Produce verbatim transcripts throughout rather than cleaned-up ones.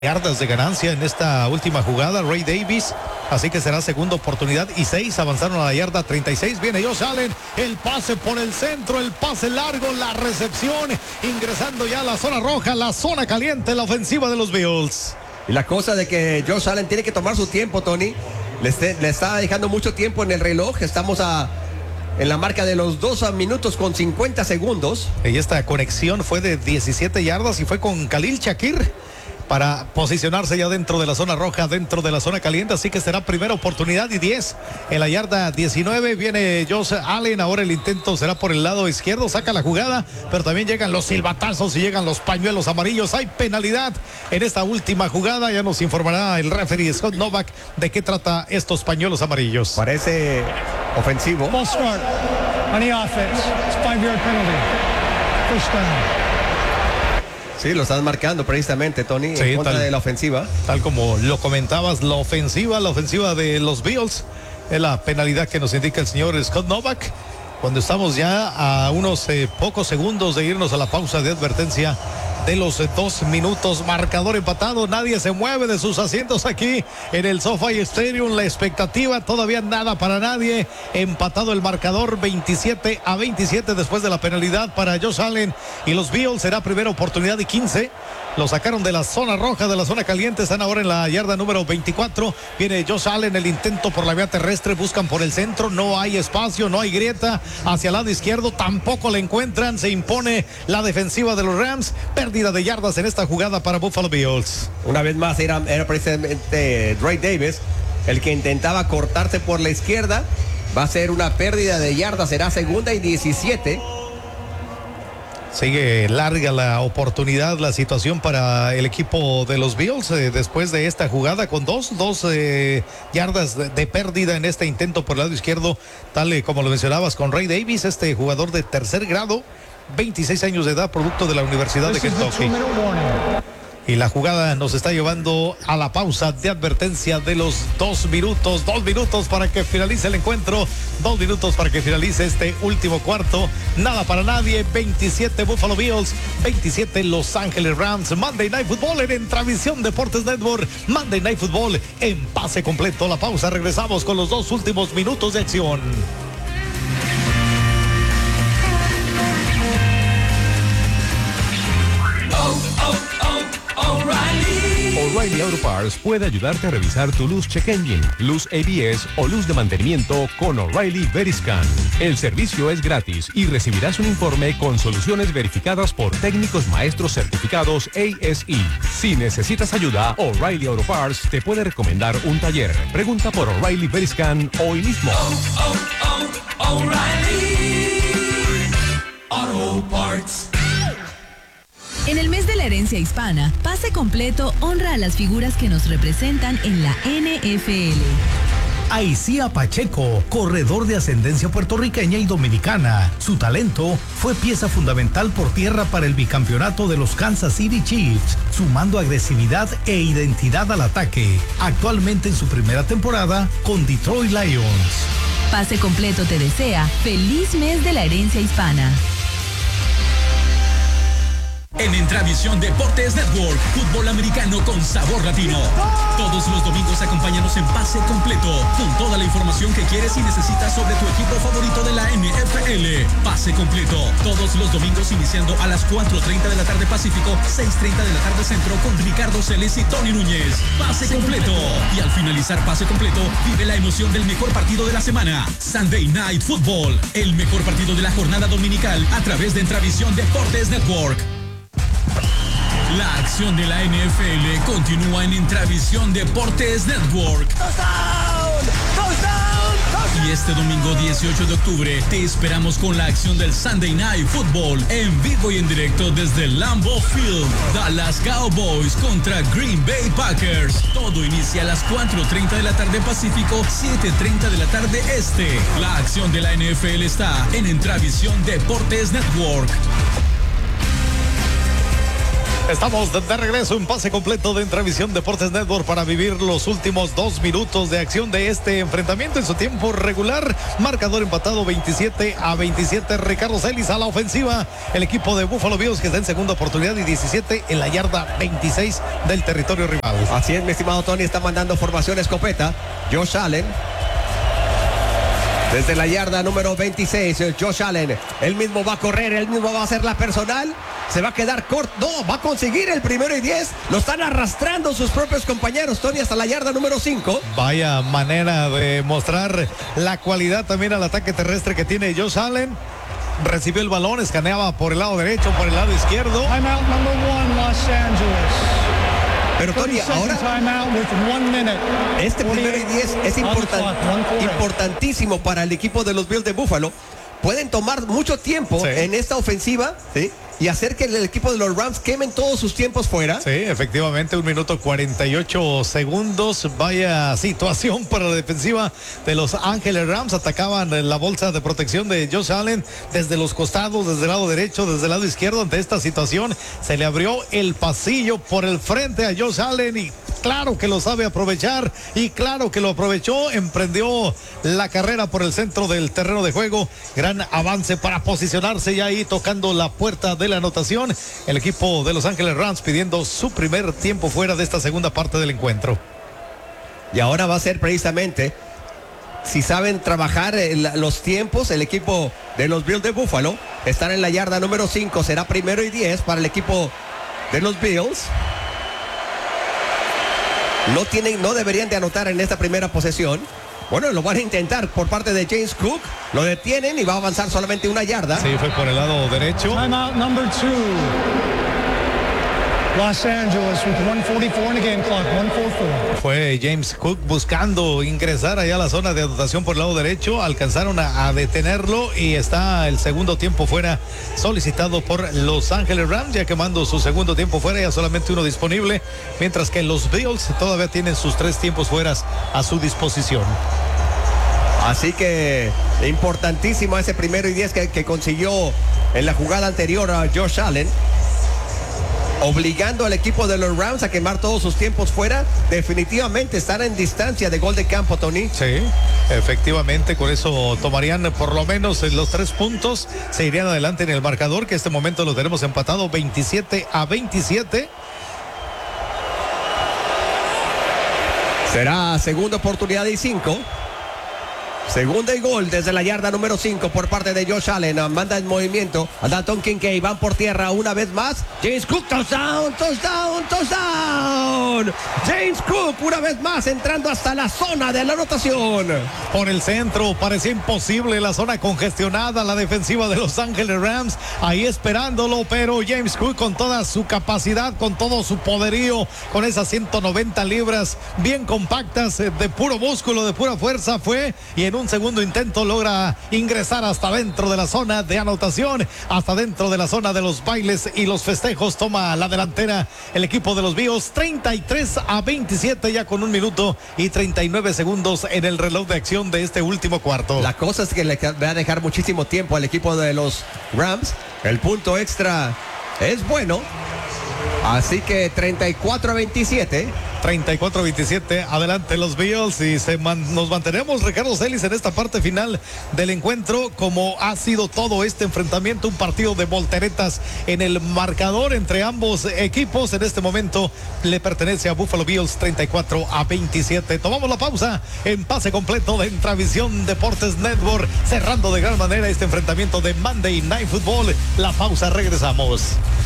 yardas de ganancia en esta última jugada, Ray Davis, así que será segunda oportunidad y seis, avanzaron a la yarda treinta y seis, viene Josh Allen, el pase por el centro, el pase largo, la recepción, ingresando ya a la zona roja, la zona caliente, la ofensiva de los Bills. Y la cosa de que Josh Allen tiene que tomar su tiempo, Tony, le, esté, le está dejando mucho tiempo en el reloj, estamos a... en la marca de los dos minutos con cincuenta segundos. Y esta conexión fue de diecisiete yardas y fue con Khalil Shakir para posicionarse ya dentro de la zona roja, dentro de la zona caliente, así que será primera oportunidad y diez en la yarda diecinueve, viene Josh Allen, ahora el intento será por el lado izquierdo, saca la jugada, pero también llegan los silbatazos y llegan los pañuelos amarillos, hay penalidad en esta última jugada, ya nos informará el referee Scott Novak de qué trata estos pañuelos amarillos. Parece ofensivo. Ball start on the offense, it's five yard penalty, first down. Sí, lo están marcando precisamente, Tony, sí, en contra tal, de la ofensiva. Tal como lo comentabas, la ofensiva, la ofensiva de los Bills, es la penalidad que nos indica el señor Scott Novak, cuando estamos ya a unos eh, pocos segundos de irnos a la pausa de advertencia de los eh, dos minutos, marcador empatado, nadie se mueve de sus asientos aquí en el SoFi Stadium, la expectativa, todavía nada para nadie, empatado el marcador veintisiete a veintisiete después de la penalidad para Josh Allen y los Bills, será primera oportunidad y quince, lo sacaron de la zona roja, de la zona caliente, están ahora en la yarda número veinticuatro, viene Josh Allen, el intento por la vía terrestre, buscan por el centro, no hay espacio, no hay grieta, hacia el lado izquierdo, tampoco le encuentran, se impone la defensiva de los Rams, pérdida de yardas en esta jugada para Buffalo Bills. Una vez más era, era precisamente Ray Davis el que intentaba cortarse por la izquierda, va a ser una pérdida de yardas, será segunda y diecisiete. Sigue larga la oportunidad, la situación para el equipo de los Bills eh, después de esta jugada con dos, dos eh, yardas de, de pérdida en este intento por el lado izquierdo, tal y como lo mencionabas con Ray Davis, este jugador de tercer grado, veintiséis años de edad, producto de la Universidad de Kentucky. Y la jugada nos está llevando a la pausa de advertencia de los dos minutos, dos minutos para que finalice el encuentro, dos minutos para que finalice este último cuarto, nada para nadie, veintisiete Buffalo Bills, veintisiete Los Ángeles Rams, Monday Night Football en Entravisión Deportes Network, Monday Night Football en pase completo, la pausa, regresamos con los dos últimos minutos de acción. O'Reilly Auto Parts puede ayudarte a revisar tu luz check engine, luz A B S o luz de mantenimiento con O'Reilly Veriscan. El servicio es gratis y recibirás un informe con soluciones verificadas por técnicos maestros certificados A S E. Si necesitas ayuda, O'Reilly Auto Parts te puede recomendar un taller. Pregunta por O'Reilly Veriscan hoy mismo. Oh, oh, oh, O'Reilly Auto Parts. En el mes de la herencia hispana, Pase Completo honra a las figuras que nos representan en la N F L. Aicía Pacheco, corredor de ascendencia puertorriqueña y dominicana. Su talento fue pieza fundamental por tierra para el bicampeonato de los Kansas City Chiefs, sumando agresividad e identidad al ataque. Actualmente en su primera temporada con Detroit Lions. Pase Completo te desea feliz mes de la herencia hispana. En Entravisión Deportes Network, fútbol americano con sabor latino. Todos los domingos acompáñanos en Pase Completo, con toda la información que quieres y necesitas sobre tu equipo favorito de la N F L. Pase Completo, todos los domingos iniciando a las cuatro treinta de la tarde Pacífico, seis treinta de la tarde Centro, con Ricardo Celes y Tony Núñez. Pase Completo. Y al finalizar Pase Completo, vive la emoción del mejor partido de la semana. Sunday Night Football, el mejor partido de la jornada dominical a través de Entravisión Deportes Network. La acción de la N F L continúa en Entravisión Deportes Network. Touchdown, touchdown, touchdown. Y este domingo dieciocho de octubre te esperamos con la acción del Sunday Night Football en vivo y en directo desde Lambeau Field. Dallas Cowboys contra Green Bay Packers. Todo inicia a las cuatro treinta de la tarde Pacífico, siete treinta de la tarde Este. La acción de la N F L está en Entravisión Deportes Network. Estamos de, de regreso en pase completo de Entravisión Deportes Network para vivir los últimos dos minutos de acción de este enfrentamiento en su tiempo regular. Marcador empatado veintisiete a veintisiete. Ricardo Celis a la ofensiva. El equipo de Buffalo Bills que está en segunda oportunidad y diecisiete en la yarda veintiséis del territorio rival. Así es, mi estimado Tony, está mandando formación escopeta. Josh Allen. Desde la yarda número veintiséis, Josh Allen, él mismo va a correr, él mismo va a hacer la personal, se va a quedar corto, no, va a conseguir el primero y diez, lo están arrastrando sus propios compañeros, Tony, hasta la yarda número cinco. Vaya manera de mostrar la cualidad también al ataque terrestre que tiene Josh Allen. Recibió el balón, escaneaba por el lado derecho, por el lado izquierdo. Timeout number one, Los Angeles. Pero Tony, ahora este primero y diez es important, importantísimo para el equipo de los Bills de Buffalo. Pueden tomar mucho tiempo sí. en esta ofensiva, ¿sí? Y hacer que el equipo de los Rams quemen todos sus tiempos fuera. Sí, efectivamente, un minuto cuarenta y ocho segundos. Vaya situación para la defensiva de Los Ángeles Rams. Atacaban la bolsa de protección de Josh Allen desde los costados, desde el lado derecho, desde el lado izquierdo. Ante esta situación se le abrió el pasillo por el frente a Josh Allen y claro que lo sabe aprovechar y claro que lo aprovechó. Emprendió la carrera por el centro del terreno de juego. Gran avance para posicionarse ya ahí tocando la puerta de la anotación. El equipo de Los Ángeles Rams pidiendo su primer tiempo fuera de esta segunda parte del encuentro. Y ahora va a ser precisamente, si saben trabajar el, los tiempos, el equipo de los Bills de Buffalo están en la yarda número cinco. Será primero y diez para el equipo de los Bills. No tienen, no deberían de anotar en esta primera posesión. Bueno, lo van a intentar por parte de James Cook. Lo detienen y va a avanzar solamente una yarda. Sí, fue por el lado derecho. Timeout number two. Los Angeles with one forty-four in the game clock, one forty-four. Fue James Cook buscando ingresar allá a la zona de anotación por el lado derecho. Alcanzaron a, a detenerlo y está el segundo tiempo fuera solicitado por Los Ángeles Rams, ya quemando su segundo tiempo fuera, ya solamente uno disponible, mientras que los Bills todavía tienen sus tres tiempos fuera a su disposición. Así que importantísimo ese primero y diez que, que consiguió en la jugada anterior a Josh Allen, obligando al equipo de los Rams a quemar todos sus tiempos fuera. Definitivamente están en distancia de gol de campo, Tony. Sí, efectivamente, con eso tomarían por lo menos los tres puntos, se irían adelante en el marcador, que en este momento lo tenemos empatado veintisiete a veintisiete. Será segunda oportunidad y cinco. Segunda y gol desde la yarda número cinco por parte de Josh Allen. Manda en movimiento a Dalton Kincaid. Van por tierra una vez más. James Cook, touchdown, touchdown, touchdown. James Cook una vez más entrando hasta la zona de la anotación. Por el centro, parecía imposible la zona congestionada. La defensiva de Los Ángeles Rams ahí esperándolo, pero James Cook con toda su capacidad, con todo su poderío, con esas ciento noventa libras bien compactas, de puro músculo, de pura fuerza fue, y en un segundo intento logra ingresar hasta dentro de la zona de anotación, hasta dentro de la zona de los bailes y los festejos. Toma la delantera el equipo de los Bills, treinta y tres a veintisiete, ya con un minuto y treinta y nueve segundos en el reloj de acción de este último cuarto. La cosa es que le va a dejar muchísimo tiempo al equipo de los Rams. El punto extra es bueno, así que treinta y cuatro a veintisiete. treinta y cuatro a veintisiete, adelante los Bills, y se man, nos mantenemos, Ricardo Celis, en esta parte final del encuentro, como ha sido todo este enfrentamiento, un partido de volteretas en el marcador entre ambos equipos. En este momento le pertenece a Buffalo Bills, treinta y cuatro a veintisiete. Tomamos la pausa en pase completo de Entravisión Deportes Network, cerrando de gran manera este enfrentamiento de Monday Night Football. La pausa, regresamos.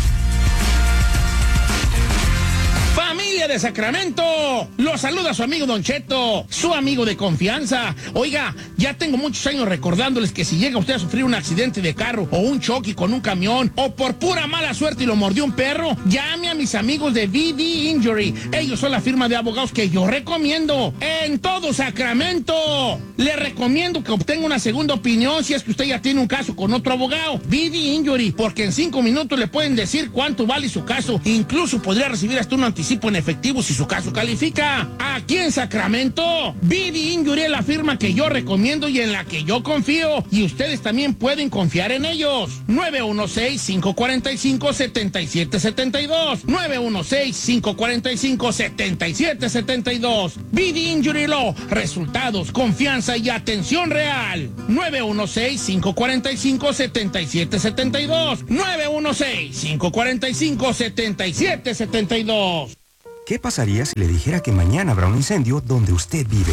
Familia de Sacramento, los saluda su amigo Don Cheto, su amigo de confianza. Oiga, ya tengo muchos años recordándoles que si llega usted a sufrir un accidente de carro o un choque con un camión o por pura mala suerte y lo mordió un perro, llame a mis amigos de V D Injury. Ellos son la firma de abogados que yo recomiendo en todo Sacramento. Le recomiendo que obtenga una segunda opinión si es que usted ya tiene un caso con otro abogado. V D Injury, porque en cinco minutos le pueden decir cuánto vale su caso. Incluso podría recibir hasta un anticipo en efectivo efectivos y su caso califica. Aquí en Sacramento, B D Injury es la firma que yo recomiendo y en la que yo confío. Y ustedes también pueden confiar en ellos. nueve uno seis, cinco cuatro cinco, siete siete siete dos. nueve uno seis, cinco cuatro cinco, siete siete siete dos. B D Injury Law. Resultados, confianza y atención real. nueve uno seis, cinco cuatro cinco, siete siete siete dos. nueve uno seis, cinco cuatro cinco, siete siete siete dos. ¿Qué pasaría si le dijera que mañana habrá un incendio donde usted vive?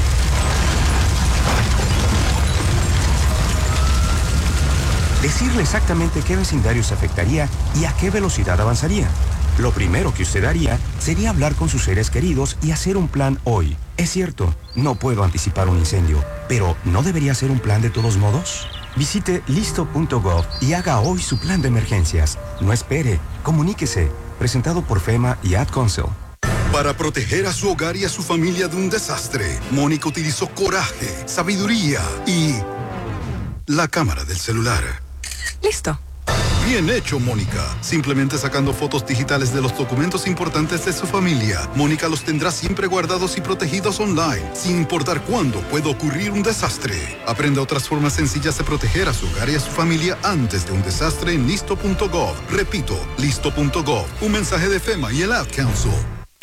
Decirle exactamente qué vecindario se afectaría y a qué velocidad avanzaría. Lo primero que usted haría sería hablar con sus seres queridos y hacer un plan hoy. Es cierto, no puedo anticipar un incendio, pero ¿no debería ser un plan de todos modos? Visite listo punto gov y haga hoy su plan de emergencias. No espere, comuníquese. Presentado por FEMA y Ad Council. Para proteger a su hogar y a su familia de un desastre, Mónica utilizó coraje, sabiduría y la cámara del celular. Listo. Bien hecho, Mónica. Simplemente sacando fotos digitales de los documentos importantes de su familia, Mónica los tendrá siempre guardados y protegidos online, sin importar cuándo pueda ocurrir un desastre. Aprenda otras formas sencillas de proteger a su hogar y a su familia antes de un desastre en listo punto gov. Repito, listo punto gov. Un mensaje de FEMA y el Ad Council.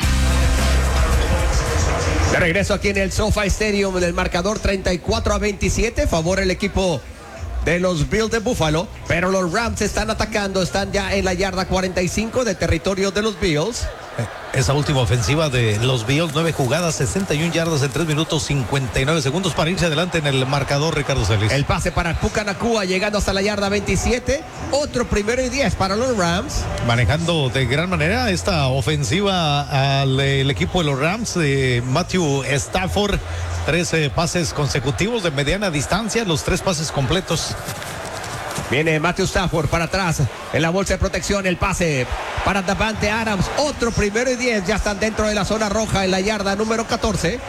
De regreso aquí en el SoFi Stadium, del marcador treinta y cuatro a veintisiete, favor el equipo de los Bills de Buffalo, pero los Rams están atacando, están ya en la yarda cuarenta y cinco de territorio de los Bills. Esa última ofensiva de los Bills, nueve jugadas, sesenta y una yardas en tres minutos cincuenta y nueve segundos para irse adelante en el marcador, Ricardo Celis. El pase para Puka Nacua llegando hasta la yarda veintisiete, otro primero y diez para los Rams. Manejando de gran manera esta ofensiva al el equipo de los Rams, de Matthew Stafford, trece pases consecutivos de mediana distancia, los tres pases completos. Viene Matthew Stafford para atrás en la bolsa de protección, el pase para Davante Adams, otro primero y diez, ya están dentro de la zona roja en la yarda número catorce.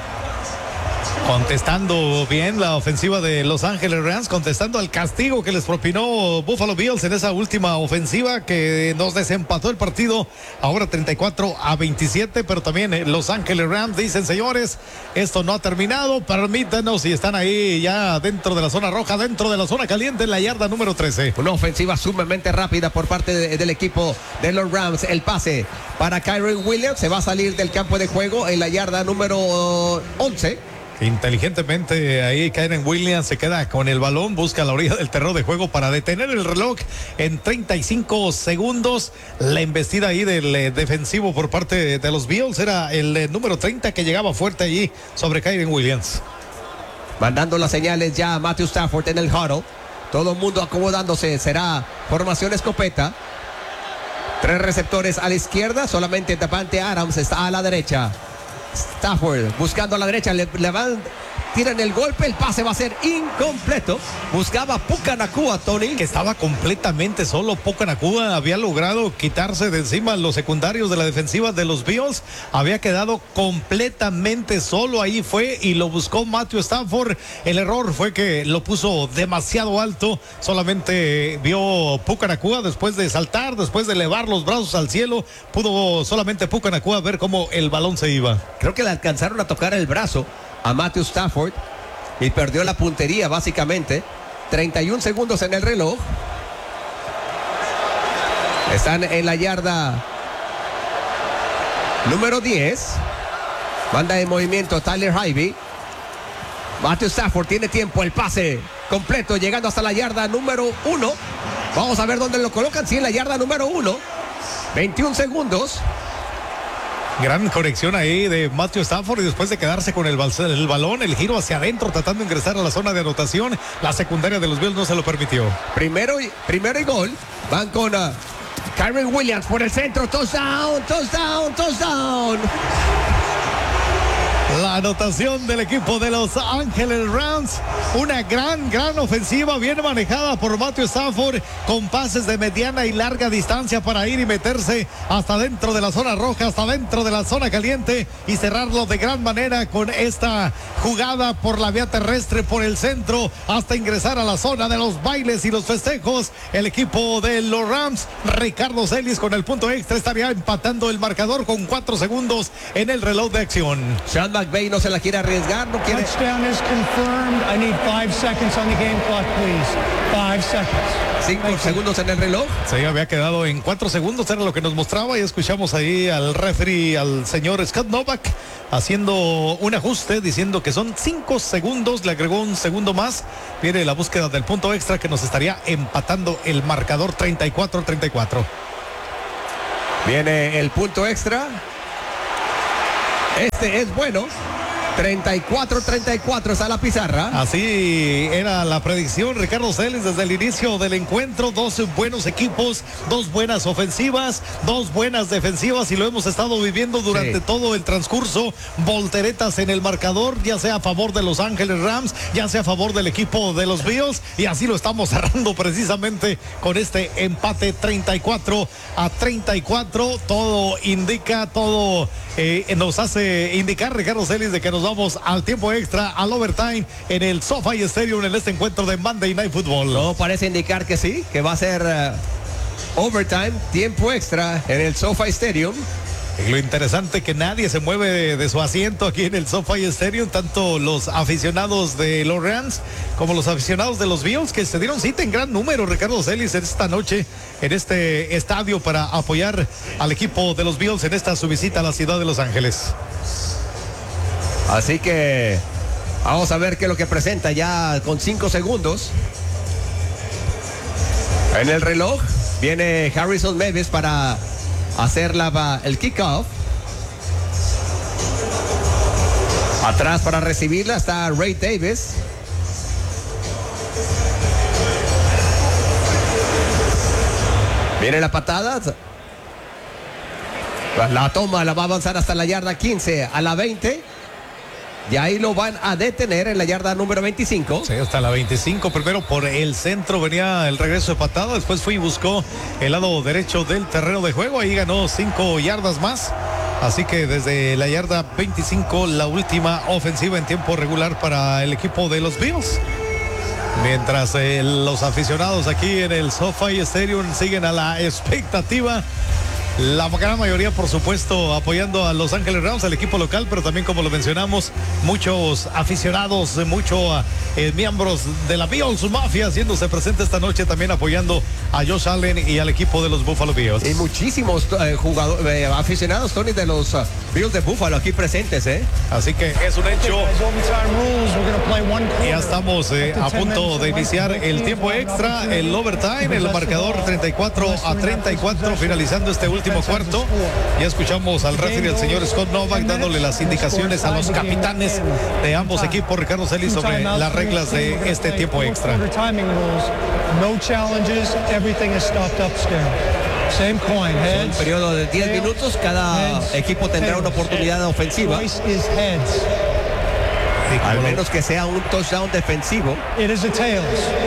Contestando bien la ofensiva de Los Ángeles Rams, contestando al castigo que les propinó Buffalo Bills en esa última ofensiva que nos desempató el partido, ahora treinta y cuatro a veintisiete, pero también Los Ángeles Rams dicen, señores, esto no ha terminado, permítanos, y están ahí ya dentro de la zona roja, dentro de la zona caliente en la yarda número trece. Una ofensiva sumamente rápida por parte de, del equipo de los Rams, el pase para Kyren Williams, se va a salir del campo de juego en la yarda número once. Inteligentemente ahí Kyren Williams se queda con el balón, busca la orilla del terreno de juego para detener el reloj en treinta y cinco segundos. La embestida ahí del eh, defensivo por parte de los Bills era el eh, número treinta que llegaba fuerte allí sobre Kyren Williams. Mandando las señales ya a Matthew Stafford en el huddle. Todo el mundo acomodándose, será formación escopeta. Tres receptores a la izquierda, solamente Davante Adams está a la derecha. Stafford buscando a la derecha, le, le van, tiran el golpe, el pase va a ser incompleto. Buscaba Puka Nacua, Tony, que estaba completamente solo. Puka Nacua había logrado quitarse de encima los secundarios de la defensiva de los Bills, había quedado completamente solo. Ahí fue y lo buscó Matthew Stafford. El error fue que lo puso demasiado alto, solamente vio Puka Nacua después de saltar, después de elevar los brazos al cielo, pudo solamente Puka Nacua ver cómo el balón se iba. Creo que le alcanzaron a tocar el brazo a Matthew Stafford y perdió la puntería básicamente. treinta y un segundos en el reloj. Están en la yarda número diez. Manda en movimiento Tyler Higbee. Matthew Stafford tiene tiempo, el pase completo llegando hasta la yarda número uno. Vamos a ver dónde lo colocan. Sí, en la yarda número uno. veintiún segundos. Gran conexión ahí de Matthew Stafford y después de quedarse con el, bal el balón, el giro hacia adentro tratando de ingresar a la zona de anotación, la secundaria de los Bills no se lo permitió. Primero y, primero y gol, van con uh, Kyren Williams por el centro, touchdown, touchdown, touchdown. la anotación del equipo de Los Ángeles Rams. Una gran, gran ofensiva, bien manejada por Matthew Stafford, con pases de mediana y larga distancia para ir y meterse hasta dentro de la zona roja, hasta dentro de la zona caliente y cerrarlo de gran manera con esta jugada por la vía terrestre, por el centro, hasta ingresar a la zona de los bailes y los festejos. El equipo de los Rams, Ricardo Celis con el punto extra, estaría empatando el marcador con cuatro segundos en el reloj de acción. Sean McVay no se la quiere arriesgar, no quiere. Touchdown is confirmed. I need five seconds on the game clock, please. Five seconds. Cinco segundos en el reloj. Se había quedado en cuatro segundos, era lo que nos mostraba, y escuchamos ahí al referee, al señor Scott Novak, haciendo un ajuste, diciendo que son cinco segundos, le agregó un segundo más. Viene la búsqueda del punto extra que nos estaría empatando el marcador treinta y cuatro a treinta y cuatro. Viene el punto extra. Este es bueno. treinta y cuatro a treinta y cuatro está la pizarra. Así era la predicción, Ricardo Celis, desde el inicio del encuentro. Dos buenos equipos, dos buenas ofensivas, dos buenas defensivas, y lo hemos estado viviendo durante sí. todo el transcurso. Volteretas en el marcador, ya sea a favor de Los Ángeles Rams, ya sea a favor del equipo de los Bills, y así lo estamos cerrando precisamente con este empate treinta y cuatro a treinta y cuatro. Todo indica, todo eh, nos hace indicar, Ricardo Celis, de que nos vamos al tiempo extra, al overtime en el SoFi Stadium en este encuentro de Monday Night Football. No, parece indicar que sí, que va a ser uh, overtime, tiempo extra en el SoFi Stadium. Y lo interesante que nadie se mueve de, de su asiento aquí en el SoFi Stadium, tanto los aficionados de los Rams como los aficionados de los Bills, que se dieron cita en gran número, Ricardo Celis, esta noche en este estadio para apoyar al equipo de los Bills en esta su visita a la ciudad de Los Ángeles. Así que vamos a ver qué es lo que presenta ya con cinco segundos. En el reloj viene Harrison Mevis para hacer la, el kickoff. Atrás para recibirla está Ray Davis. Viene la patada. La toma, la va a avanzar hasta la yarda quince, a la veinte. Y ahí lo van a detener en la yarda número veinticinco. Sí, hasta la veinticinco. Primero por el centro venía el regreso de patada. Después fue y buscó el lado derecho del terreno de juego. Ahí ganó cinco yardas más. Así que desde la yarda veinticinco, la última ofensiva en tiempo regular para el equipo de los Bills. Mientras eh, los aficionados aquí en el SoFi Stadium siguen a la expectativa. La gran mayoría, por supuesto, apoyando a Los Ángeles Rams, al equipo local, pero también, como lo mencionamos, muchos aficionados, muchos eh, miembros de la Bills Mafia haciéndose presente esta noche, también apoyando a Josh Allen y al equipo de los Buffalo Bills. Y muchísimos eh, jugadores, eh, aficionados, Tony, de los uh, Bills de Buffalo aquí presentes, ¿eh? Así que es un hecho. Ya estamos eh, a punto de iniciar el tiempo extra, el overtime, el marcador treinta y cuatro a treinta y cuatro, finalizando este último cuarto. Ya escuchamos al referee, el señor Scott Novak, dándole las indicaciones a los capitanes de ambos equipos, Ricardo Celis, sobre las reglas de este tiempo extra. No challenges, everything is stopped upstairs. Same coin, heads. Un periodo de diez minutos, cada equipo tendrá una oportunidad ofensiva. Al menos que sea un touchdown defensivo. It is a tails.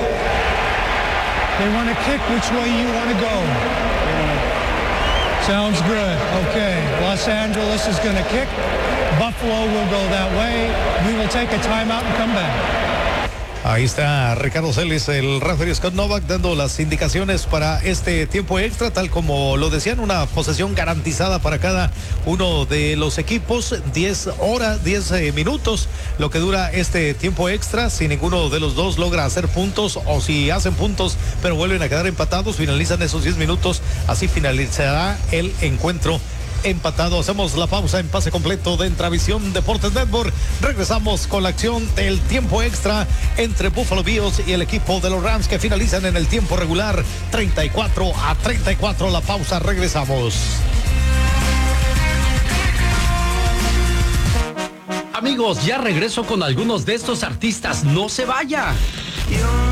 They want to kick, which way you want to go. Sounds good. Okay. Los Angeles is going to kick. Buffalo will go that way. We will take a timeout and come back. Ahí está Ricardo Celis, el referee Scott Novak, dando las indicaciones para este tiempo extra, tal como lo decían, una posesión garantizada para cada uno de los equipos, diez horas, diez eh, minutos, lo que dura este tiempo extra. Si ninguno de los dos logra hacer puntos, o si hacen puntos pero vuelven a quedar empatados, finalizan esos diez minutos, así finalizará el encuentro empatado. Hacemos la pausa en pase completo de Entravisión Deportes Network. Regresamos con la acción del tiempo extra entre Buffalo Bills y el equipo de los Rams, que finalizan en el tiempo regular treinta y cuatro a treinta y cuatro. La pausa, regresamos. Amigos, ya regreso con algunos de estos artistas. No se vaya.